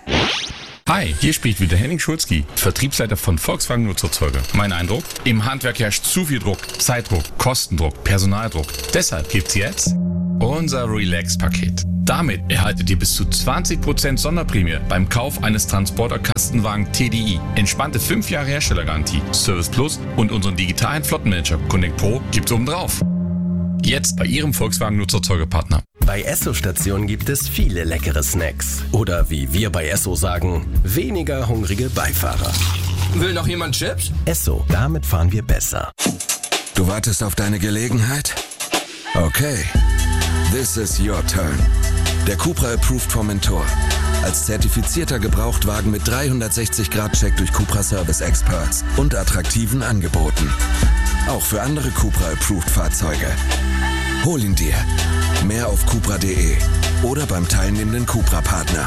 Hi, hier spricht wieder Henning Schulzki, Vertriebsleiter von Volkswagen Nutzerzeuger. Mein Eindruck? Im Handwerk herrscht zu viel Druck, Zeitdruck, Kostendruck, Personaldruck. Deshalb gibt's jetzt unser Relax-Paket. Damit erhaltet ihr bis zu 20% Sonderprämie beim Kauf eines Transporter-Kastenwagen TDI. Entspannte 5 Jahre Herstellergarantie, Service Plus und unseren digitalen Flottenmanager Connect Pro gibt's obendrauf. Jetzt bei Ihrem Volkswagen Nutzerzeugerpartner. Bei Esso-Stationen gibt es viele leckere Snacks. Oder wie wir bei Esso sagen, weniger hungrige Beifahrer. Will noch jemand Chips? Esso, damit fahren wir besser. Du wartest auf deine Gelegenheit? Okay. This is your turn. Der Cupra Approved Formentor. Als zertifizierter Gebrauchtwagen mit 360-Grad-Check durch Cupra Service Experts und attraktiven Angeboten. Auch für andere Cupra Approved Fahrzeuge. Hol ihn dir. Mehr auf cupra.de oder beim teilnehmenden Cupra-Partner.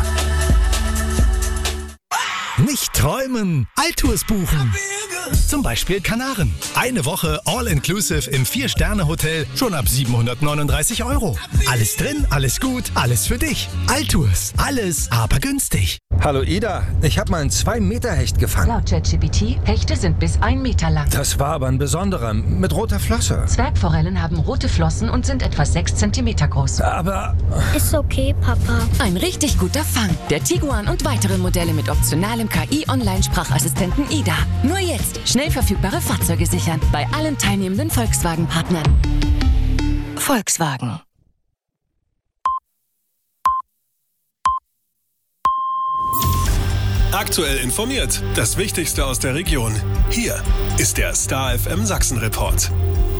Nicht träumen, Altours buchen. Zum Beispiel Kanaren. Eine Woche All-Inclusive im 4-Sterne-Hotel schon ab 739 €. Alles drin, alles gut, alles für dich. Altours, alles aber günstig. Hallo Ida, ich habe mal einen 2-Meter-Hecht gefangen. Laut ChatGPT, Hechte sind bis 1 Meter lang. Das war aber ein besonderer, mit roter Flosse. Zwergforellen haben rote Flossen und sind etwa 6 Zentimeter groß. Aber... Ist okay, Papa. Ein richtig guter Fang. Der Tiguan und weitere Modelle mit optionalem KI-Online-Sprachassistenten Ida. Nur jetzt schnell verfügbare Fahrzeuge sichern. Bei allen teilnehmenden Volkswagen-Partnern. Volkswagen. Aktuell informiert. Das Wichtigste aus der Region. Hier ist der Star FM Sachsen Report.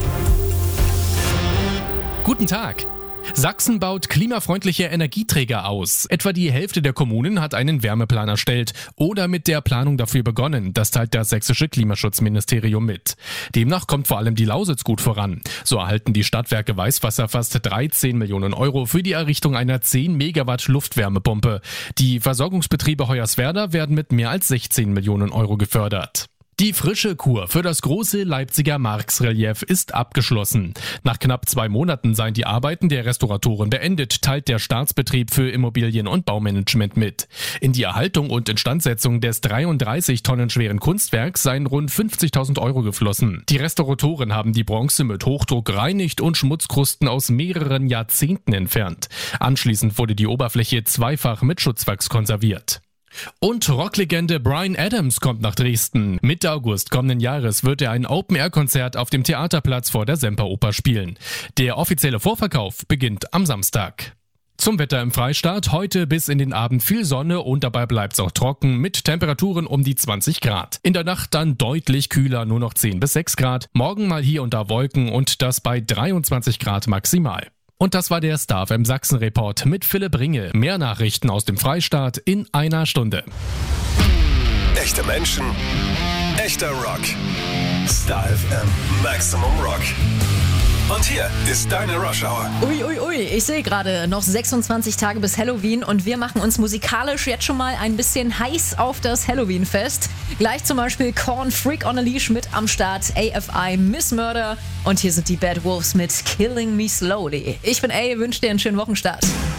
Guten Tag. Sachsen baut klimafreundliche Energieträger aus. Etwa die Hälfte der Kommunen hat einen Wärmeplan erstellt oder mit der Planung dafür begonnen. Das teilt das sächsische Klimaschutzministerium mit. Demnach kommt vor allem die Lausitz gut voran. So erhalten die Stadtwerke Weißwasser fast 13 Millionen € für die Errichtung einer 10 Megawatt Luftwärmepumpe. Die Versorgungsbetriebe Hoyerswerda werden mit mehr als 16 Millionen € gefördert. Die frische Kur für das große Leipziger Marx-Relief ist abgeschlossen. Nach knapp 2 Monaten seien die Arbeiten der Restauratoren beendet, teilt der Staatsbetrieb für Immobilien- und Baumanagement mit. In die Erhaltung und Instandsetzung des 33 Tonnen schweren Kunstwerks seien rund 50.000 € geflossen. Die Restauratoren haben die Bronze mit Hochdruck gereinigt und Schmutzkrusten aus mehreren Jahrzehnten entfernt. Anschließend wurde die Oberfläche zweifach mit Schutzwachs konserviert. Und Rocklegende Bryan Adams kommt nach Dresden. Mitte August kommenden Jahres wird er ein Open-Air-Konzert auf dem Theaterplatz vor der Semperoper spielen. Der offizielle Vorverkauf beginnt am Samstag. Zum Wetter im Freistaat. Heute bis in den Abend viel Sonne und dabei bleibt's auch trocken mit Temperaturen um die 20 Grad. In der Nacht dann deutlich kühler, nur noch 10 bis 6 Grad. Morgen mal hier und da Wolken und das bei 23 Grad maximal. Und das war der Star FM Sachsen Report mit Philipp Ringe. Mehr Nachrichten aus dem Freistaat in einer Stunde. Echte Menschen, echter Rock. Star FM Maximum Rock. Und hier ist deine Rush Hour. Ui, ich sehe gerade noch 26 Tage bis Halloween und wir machen uns musikalisch jetzt schon mal ein bisschen heiß auf das Halloween-Fest. Gleich zum Beispiel Korn, Freak on a Leash mit am Start, AFI, Miss Murder und hier sind die Bad Wolves mit Killing Me Slowly. Ich bin A, wünsche dir einen schönen Wochenstart.